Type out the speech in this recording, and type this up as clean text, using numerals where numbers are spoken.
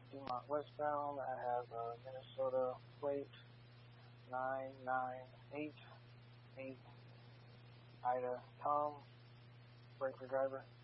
Dumont westbound. I have Minnesota plate 9988 Ida Tom, breaker driver.